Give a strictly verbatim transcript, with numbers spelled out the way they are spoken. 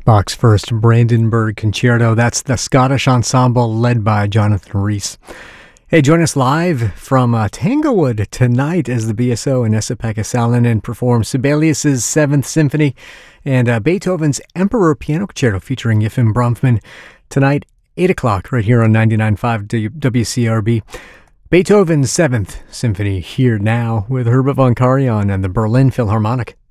Bach's first Brandenburg Concerto. That's the Scottish ensemble led by Jonathan Rhys. Hey, join us live from uh, Tanglewood tonight as the B S O and Esa-Pekka Salonen perform Sibelius's Seventh Symphony and uh, Beethoven's Emperor Piano Concerto featuring Yefim Bronfman tonight, eight o'clock, right here on ninety-nine point five W C R B. Beethoven's Seventh Symphony here now with Herbert von Karajan and the Berlin Philharmonic.